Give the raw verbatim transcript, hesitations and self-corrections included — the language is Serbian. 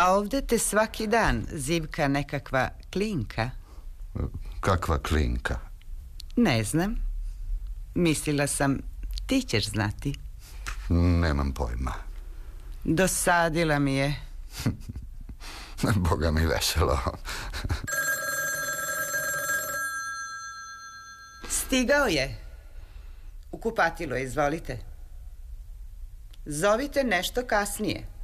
A ovde te svaki dan zivka nekakva klinka. Kakva klinka? Ne znam. Mislila sam, ti ćeš znati. Nemam pojma. Dosadila mi je. Boga mi veselo. Stigao je. U kupatilu je, izvolite. Zovite nešto kasnije.